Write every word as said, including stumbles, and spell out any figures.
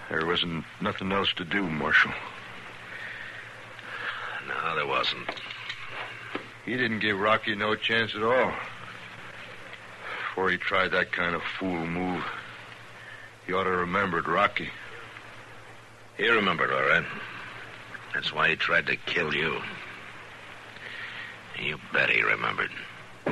There wasn't nothing else to do, Marshal. No, there wasn't. He didn't give Rocky no chance at all. Before he tried that kind of fool move, he ought to have remembered Rocky. He remembered, all right. That's why he tried to kill you. You bet he remembered.